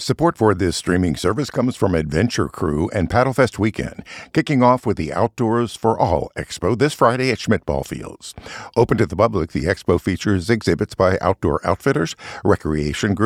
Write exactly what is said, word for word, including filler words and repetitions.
Support for this streaming service comes from Adventure Crew and Paddlefest Weekend, kicking off with the Outdoors for All Expo this Friday at Schmidt Ball Fields. Open to the public, the expo features exhibits by outdoor outfitters, recreation groups,